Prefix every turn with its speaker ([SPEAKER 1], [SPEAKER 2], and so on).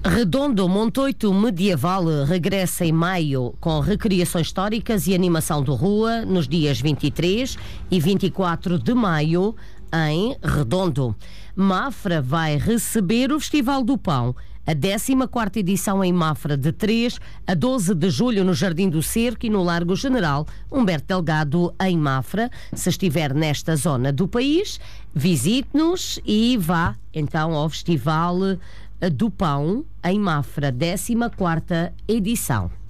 [SPEAKER 1] Redondo Montoito Medieval regressa em maio com recriações históricas e animação de rua nos dias 23 e 24 de maio em Redondo. Mafra vai receber o Festival do Pão, a 14ª edição em Mafra, de 3 a 12 de julho no Jardim do Cerco e no Largo General Humberto Delgado em Mafra. Se estiver nesta zona do país, visite-nos e vá então ao Festival do Pão em Mafra, 14ª edição.